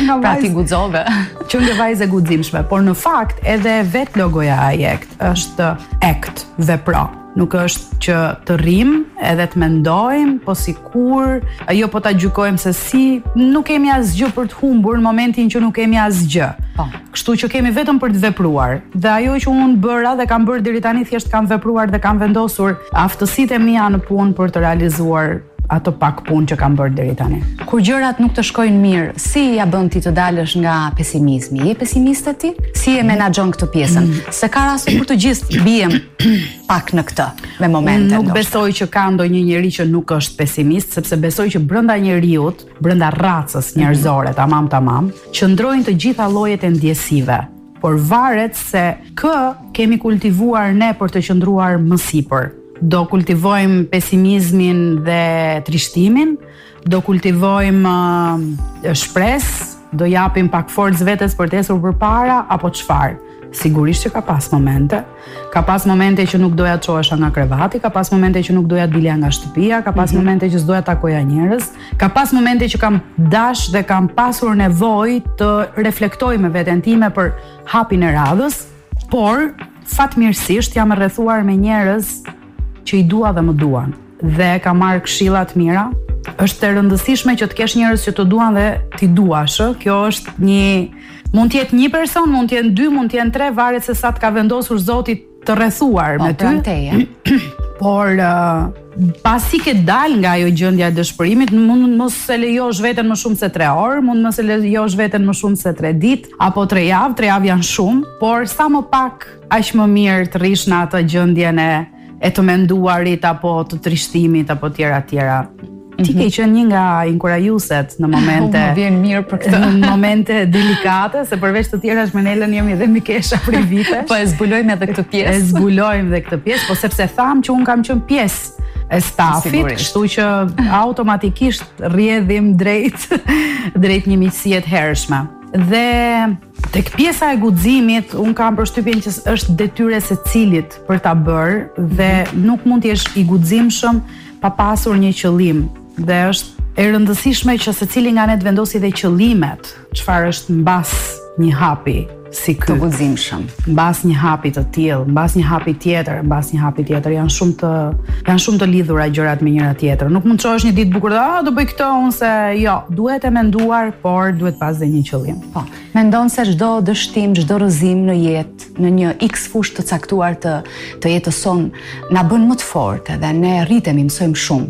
nga Pra ti guxove. Që nga vajzë e guximshme, por në fakt edhe vet logoja AJEKT është act, vepro. Nuk është që të rrim edhe të mendojmë, po sikur ajo po ta gjykojmë se si nuk kemi asgjë për të humbur në momentin që nuk kemi asgjë. Po. Kështu që kemi vetëm për të vepruar. Dhe ajo që unë bëra dhe kam bërë deri tani thjesht kam vepruar dhe kam vendosur aftësitë e mia në punë për të realizuar ato pak punë që kam bërë deri tani. Kur gjërat nuk të shkojnë mirë, si ja bën ti të dalësh nga pesimizmi? Je pesimiste ti? Si e menaxhon këtë pjesën? Se ka raste kur të gjithë bijem pak në këtë me momente. Nuk besoj që ka ndonjë njeri që nuk është pesimist, sepse besoj që brenda njeriut, brenda racës njerëzore, tamam, qëndrojnë të gjitha llojet e ndjesive. Por varet se kë kemi kultivuar ne për të qëndruar më sipër. Do kultivojmë pesimizmin dhe trishtimin, do kultivojmë shpresë, do japim pak forcë vetes për të ecur përpara apo çfarë? Sigurisht që ka pas momente. Ka pas momente që nuk doja të çohesha nga krevati, ka pas momente që nuk doja të dilja nga shtëpia, ka pas momente që s'doja takoja njerëz, ka pas momente që kam dash dhe kam pasur nevojë të reflektoj me veten time për hapin e radhës, por fatmirësisht jam e rrethuar me njerëz që i dua dhe më duan. Dhe ka marrë këshilla të mira. Është e rëndësishme që të kesh njerëz që të duan dhe ti duash. Kjo është mund të jetë një person, mund të jenë dy, mund të jenë tre, varet se sa të ka vendosur Zoti të rrethuar me ty. Por pasi ke dal nga ajo gjendja e dëshpërimit, mund mos e lejosh veten më shumë se 3 orë, mund mos e lejosh veten më shumë se 3 ditë apo 3 javë. 3 javë janë shumë, por sa më pak aq më mirë të rish në atë gjendjen e të menduarit apo të trishtimit apo tjera. Ti ke qenë një nga inkurajuset në momente më vjen mirë për këtë. Në momente delikate, se përveç të tjerash me Nelën jemi edhe mikesha prej vitesh. Po e zbulojmë edhe këtë pjesë. E zbulojmë edhe këtë pjesë, po sepse tham që un kam qenë pjesë e stafit, kështu që automatikisht rrjedhim drejt një miqësie të hershme. Dhe tek pjesa e guximit, un kam përshtypjen që është detyrë e secilit për ta bërë dhe nuk mund të jesh i guximshëm pa pasur një qëllim. Dhe është e rëndësishme që secili nga ne të vendosë dhe qëllimet, çfarë është mbas një hapi si ky. Të guximshëm. Mbas një hapi të tillë, mbas një hapi tjetër, janë shumë të lidhura gjërat me njëra tjetrën. Nuk mund të çohesh një ditë bukur, do bëj këtë, unë se jo, duhet e menduar, por duhet pas dhe një qëllim. Po. Mendon se çdo dështim, çdo rrëzim në jetë, në një X fushë të caktuar të jetës son, na bën më të fortë dhe ne rritemi, mësojmë shumë.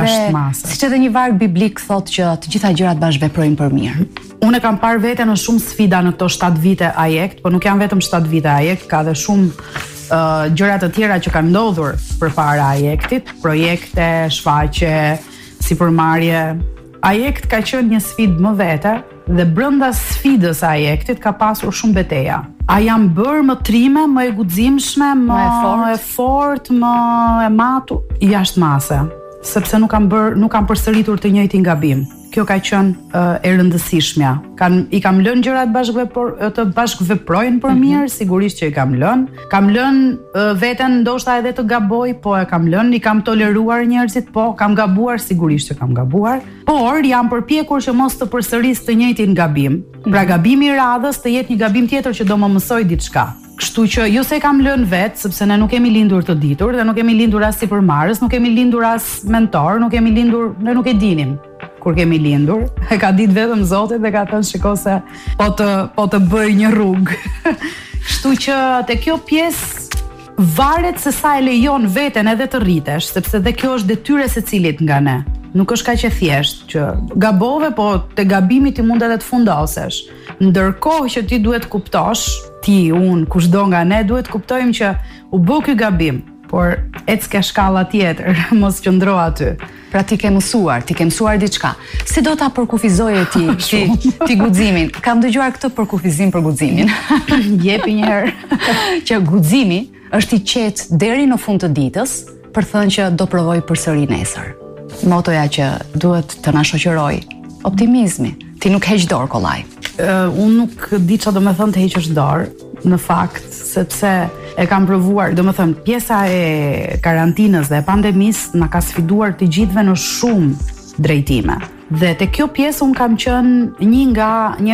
Siç edhe një varg biblik thotë që të gjitha gjërat bashkë veprojnë për mirë. Unë kam parë veten në shumë sfida në këto 7 vite AJEKT, por nuk janë vetëm 7 vite AJEKT, ka dhe shumë gjëra të tjera që kanë ndodhur përpara AJEKT-it, projekte, shfaqje, sipërmarrje. AJEKT ka qenë një sfidë më vete dhe brenda sfidës së AJEKT-it ka pasur shumë beteja. A jam bërë më trime, më e guximshme, më e fortë, më e matur, jashtë mase, sepse nuk kam përsëritur të njëjtin gabim. Kjo ka qenë e rëndësishmja. I kam lënë gjërat të bashkëveprojnë për mirë, sigurisht që i kam lënë. Kam lënë veten ndoshta edhe të gaboj, po e kam lënë. I kam toleruar njerëzit, po kam gabuar, sigurisht që kam gabuar. Por jam përpjekur që mos të përsëris të njëjtin gabim. Pra gabimi i radhës të jetë një gabim tjetër që do më mësoj diçka. Kështu që jo se kam lënë vetë, sepse ne nuk kemi lindur të ditur dhe nuk kemi lindur as sipërmarrës, nuk kemi lindur as mentor, ne nuk e dinim kur kemi lindur. E ka ditë vetëm Zoti dhe ka thënë shiko se po të bëj një rrugë. Kështu që te kjo pjesë varet se sa e lejon veten edhe të rritesh, sepse dhe kjo është detyrë e secilit nga ne. Nuk është kaq e thjeshtë që gabove, po te gabimi ti mund edhe të fundosesh. Ndërkohë që ti duhet kuptosh, ti, unë, kushdo nga ne duhet kuptojmë që u bë ky gabim, por ec ke shkalla tjetër, mos qëndro aty. Pra ti ke mësuar diçka. Si do ta përkufizoje ti guximin? Kam dëgjuar këtë përkufizim për guximin. Jepi një herë. Që guximi është i qetë deri në fund të ditës, për thënë që do provoj përsëri nesër. Motoja që duhet të na shoqëroj, optimizmi. Ti nuk heq dorë kollaj. Unë nuk di çfarë do të thënë të heqësh dorë, në fakt, sepse e kam provuar, do të thënë, pjesa e karantinës dhe e pandemisë na ka sfiduar të gjithëve në shumë drejtime. Dhe te kjo pjesë unë kam qenë një nga